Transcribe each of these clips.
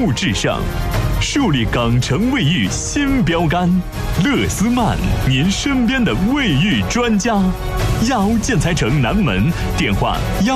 务至上，树立港城卫浴新标杆。乐思曼，您身边的卫浴专家。亚欧建材城南门，电话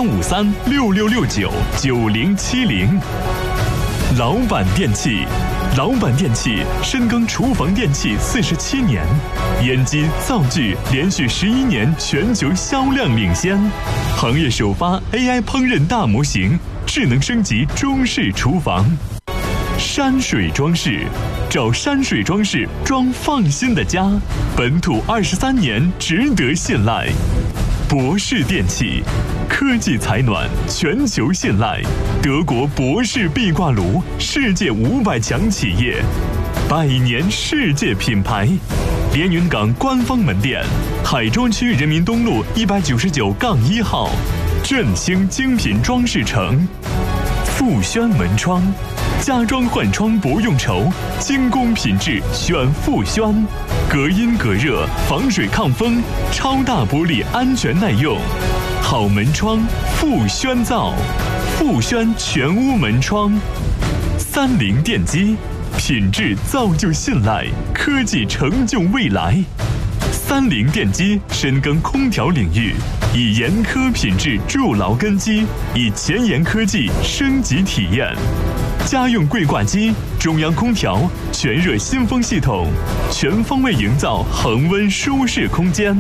15366699070。老板电器，老板电器深耕厨房电器47年，烟机灶具连续11年全球销量领先，行业首发 AI 烹饪大模型，智能升级中式厨房。山水装饰，找山水装饰装放心的家，本土23年，值得信赖。博士电器，科技采暖，全球信赖，德国博士壁挂炉，世界500强企业，100年世界品牌。连云港官方门店，海庄区人民东路199-1号，振兴精品装饰城。富轩门窗，家装换窗不用愁，精工品质选富轩，隔音隔热，防水抗风，超大玻璃安全耐用。好门窗，富轩造，富轩全屋门窗。30电机，品质造就信赖，科技成就未来。30电机深耕空调领域，以严苛品质筑牢根基，以前沿科技升级体验。家用柜挂机，中央空调，全热新风系统，全方位营造恒温舒适空间。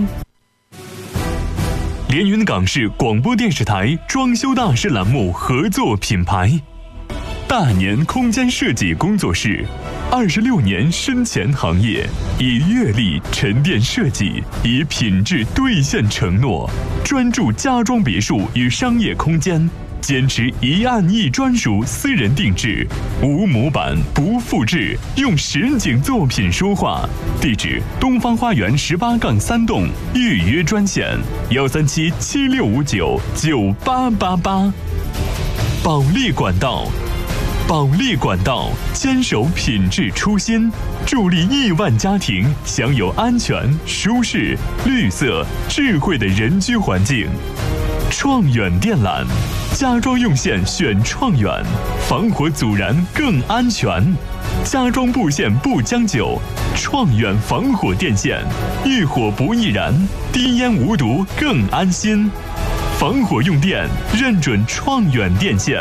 连云港市广播电视台装修大师栏目合作品牌，大年空间设计工作室，26年深潜行业，以阅历沉淀设计，以品质兑现承诺，专注家装别墅与商业空间，坚持一案一专属私人定制，无模板不复制，用实景作品说话。地址：东方花园18-3栋，预约专线137-7659-9888。保利管道，保利管道坚守品质初心，助力亿万家庭享有安全、舒适、绿色、智慧的人居环境。创远电缆，家装用线选创远，防火阻燃更安全，家装布线不将就，创远防火电线，遇火不易燃，低烟无毒更安心。防火用电认准创远电线。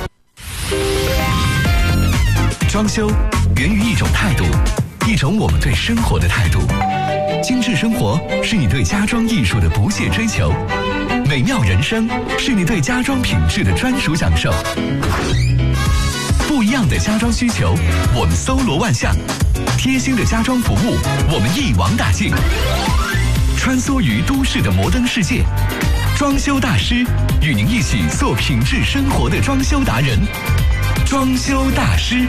装修源于一种态度，一种我们对生活的态度。精致生活是你对家装艺术的不懈追求，美妙人生是你对家装品质的专属享受。不一样的家装需求，我们搜罗万象；贴心的家装服务，我们一网打尽。穿梭于都市的摩登世界，装修大师与您一起做品质生活的装修达人。装修大师。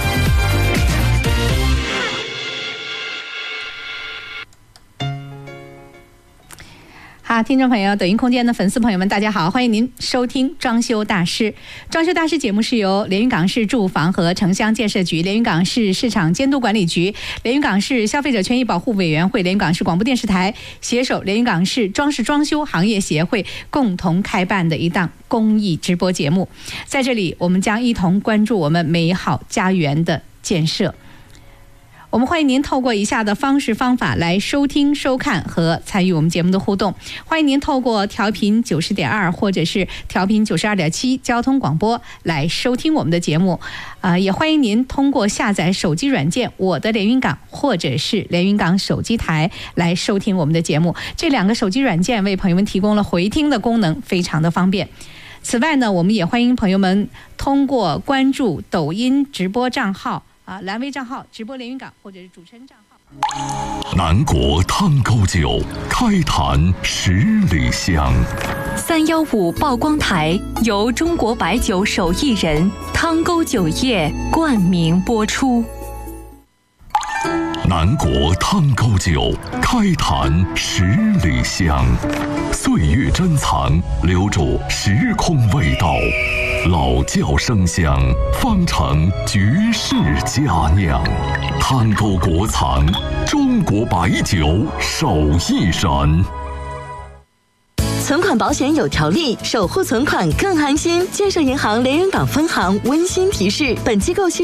好，听众朋友，抖音空间的粉丝朋友们，大家好，欢迎您收听装修大师。装修大师节目是由连云港市住房和城乡建设局、连云港市市场监督管理局、连云港市消费者权益保护委员会、连云港市广播电视台携手连云港市装饰装修行业协会共同开办的一档公益直播节目。在这里，我们将一同关注我们美好家园的建设。我们欢迎您透过以下的方式方法来收听、收看和参与我们节目的互动。欢迎您透过调频90.2或者是调频92.7交通广播来收听我们的节目。也欢迎您通过下载手机软件我的连云港或者是连云港手机台来收听我们的节目。这两个手机软件为朋友们提供了回听的功能，非常的方便。此外呢，我们也欢迎朋友们通过关注抖音直播账号蓝微账号直播连云港或者是主持人账号。 南国汤沟酒，开坛10里香。 315曝光台由中国白酒手艺人汤沟酒业冠名播出。 南国汤沟酒，开坛10里香。岁月珍藏，留住时空味道。老窖生香，方成绝世佳酿。汤沟国藏，中国白酒手艺人。 存款保险有条例，守护存款更安心。建设银行连云港分行温馨提示：本机构